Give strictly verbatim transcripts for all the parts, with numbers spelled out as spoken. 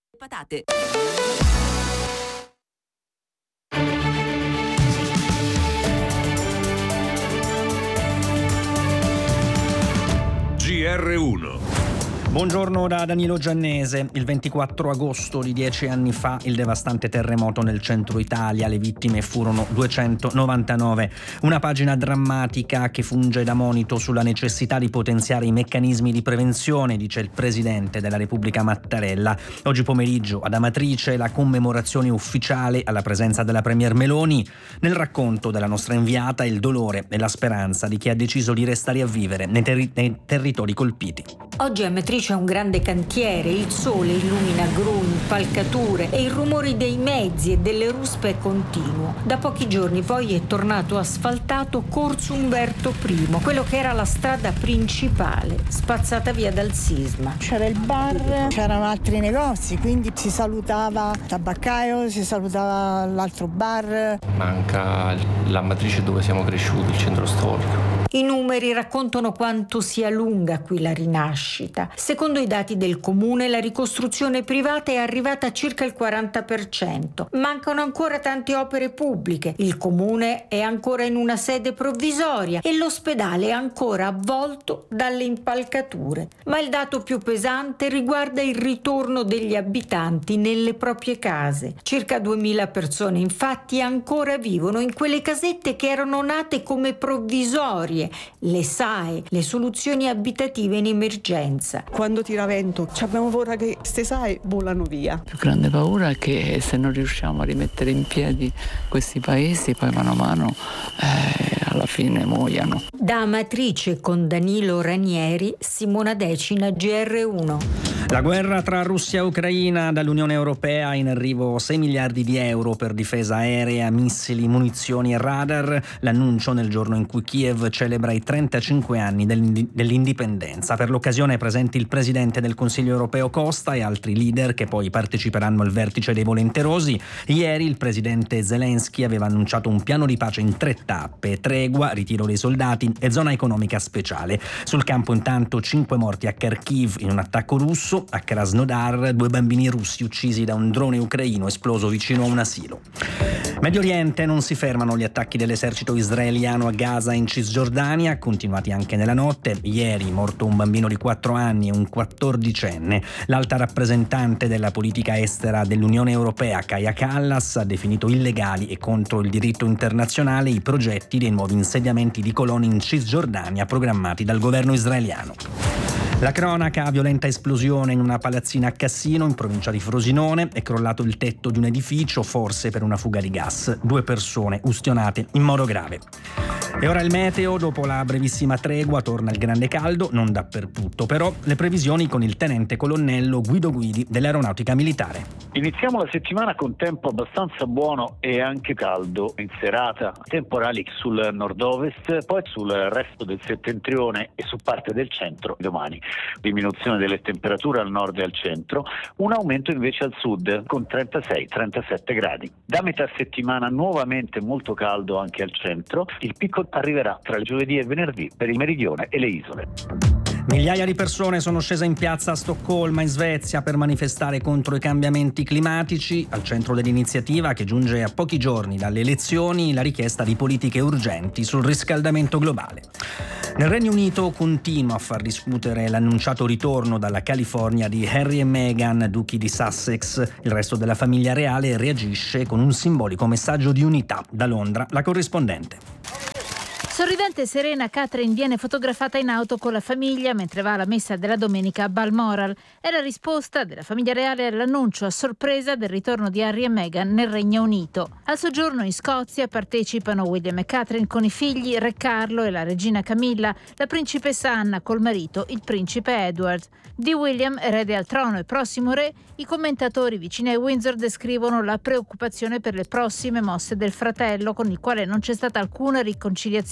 Patate. G R uno. Buongiorno da Danilo Giannese. Il ventiquattro agosto di dieci anni fa il devastante terremoto nel centro Italia, le vittime furono duecentonovantanove. Una pagina drammatica che funge da monito sulla necessità di potenziare i meccanismi di prevenzione, dice il presidente della Repubblica Mattarella. Oggi pomeriggio ad Amatrice la commemorazione ufficiale alla presenza della Premier Meloni. Nel racconto della nostra inviata il dolore e la speranza di chi ha deciso di restare a vivere nei, terri- nei territori colpiti. Oggi a Amatrice c'è un grande cantiere, il sole illumina gru, impalcature e il rumore dei mezzi e delle ruspe è continuo. Da pochi giorni poi è tornato asfaltato Corso Umberto I, quello che era la strada principale, spazzata via dal sisma. C'era il bar, c'erano altri negozi, quindi si salutava il tabaccaio, si salutava l'altro bar. Manca l'Amatrice dove siamo cresciuti, il centro storico. I numeri raccontano quanto sia lunga qui la rinascita. Secondo i dati del comune, la ricostruzione privata è arrivata a circa il quaranta per cento. Mancano ancora tante opere pubbliche. Il comune è ancora in una sede provvisoria e l'ospedale è ancora avvolto dalle impalcature. Ma il dato più pesante riguarda il ritorno degli abitanti nelle proprie case. Circa duemila persone, infatti, ancora vivono in quelle casette che erano nate come provvisorie, le S A E, le soluzioni abitative in emergenza. Quando tira vento abbiamo paura che queste S A E volano via. La più grande paura è che se non riusciamo a rimettere in piedi questi paesi, poi mano a mano eh, alla fine muoiano. Da Amatrice con Danilo Ranieri, Simona Decina, G R uno. La guerra tra Russia e Ucraina, dall'Unione Europea in arrivo sei miliardi di euro per difesa aerea, missili, munizioni e radar. L'annuncio nel giorno in cui Kiev celebra i trentacinque anni dell'indipendenza. Per l'occasione è presente il presidente del Consiglio Europeo Costa e altri leader che poi parteciperanno al vertice dei volenterosi. Ieri il presidente Zelensky aveva annunciato un piano di pace in tre tappe: tregua, ritiro dei soldati e zona economica speciale. Sul campo intanto cinque morti a Kharkiv in un attacco russo. A Krasnodar due bambini russi uccisi da un drone ucraino esploso vicino a un asilo. Medio Oriente, non si fermano gli attacchi dell'esercito israeliano a Gaza e in Cisgiordania, continuati anche nella notte. Ieri morto un bambino di quattro anni e un quattordicenne. L'alta rappresentante della politica estera dell'Unione Europea, Kaja Kallas, ha definito illegali e contro il diritto internazionale i progetti dei nuovi insediamenti di coloni in Cisgiordania programmati dal governo israeliano. La cronaca: violenta esplosione in una palazzina a Cassino, in provincia di Frosinone. È crollato il tetto di un edificio, forse per una fuga di gas. Due persone ustionate in modo grave. E ora il meteo: dopo la brevissima tregua torna il grande caldo, non dappertutto però. Le previsioni con il tenente colonnello Guido Guidi dell'Aeronautica Militare. Iniziamo la settimana con tempo abbastanza buono e anche caldo in serata. Temporali sul nord-ovest, poi sul resto del settentrione e su parte del centro domani. Diminuzione delle temperature al nord e al centro, un aumento invece al sud con trentasei trentasette gradi. Da metà settimana nuovamente molto caldo anche al centro, il picco arriverà tra il giovedì e venerdì per il meridione e le isole. Migliaia di persone sono scese in piazza a Stoccolma, in Svezia, per manifestare contro i cambiamenti climatici. Al centro dell'iniziativa, che giunge a pochi giorni dalle elezioni, la richiesta di politiche urgenti sul riscaldamento globale. Nel Regno Unito continua a far discutere l'annunciato ritorno dalla California di Harry e Meghan, duchi di Sussex. Il resto della famiglia reale reagisce con un simbolico messaggio di unità. Da Londra, la corrispondente. Sorridente e serena, Catherine viene fotografata in auto con la famiglia mentre va alla messa della domenica a Balmoral. È la risposta della famiglia reale all'annuncio a sorpresa del ritorno di Harry e Meghan nel Regno Unito. Al soggiorno in Scozia partecipano William e Catherine con i figli, Re Carlo e la regina Camilla, la principessa Anna col marito, il principe Edward. Di William, erede al trono e prossimo re, i commentatori vicini a Windsor descrivono la preoccupazione per le prossime mosse del fratello, con il quale non c'è stata alcuna riconciliazione.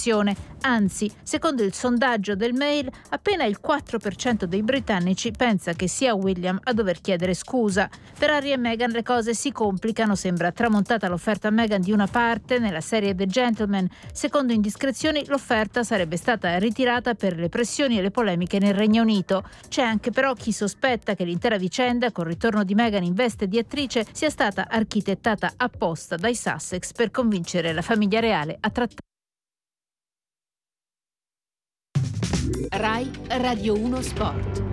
Anzi, secondo il sondaggio del Mail, appena il quattro per cento dei britannici pensa che sia William a dover chiedere scusa. Per Harry e Meghan le cose si complicano, sembra tramontata l'offerta a Meghan di una parte nella serie The Gentleman. Secondo indiscrezioni, l'offerta sarebbe stata ritirata per le pressioni e le polemiche nel Regno Unito. C'è anche però chi sospetta che l'intera vicenda, col ritorno di Meghan in veste di attrice, sia stata architettata apposta dai Sussex per convincere la famiglia reale a trattare. Rai Radio uno Sport.